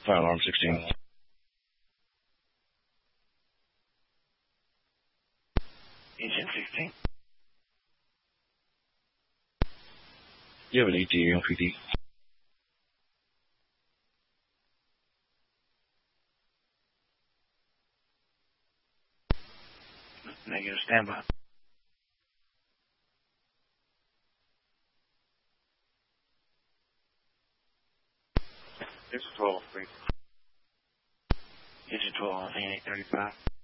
Fire alarm 16. Agent 16. You have an ETA on PD. Negative, standby. It's 12, please. Agent 12, I think 835.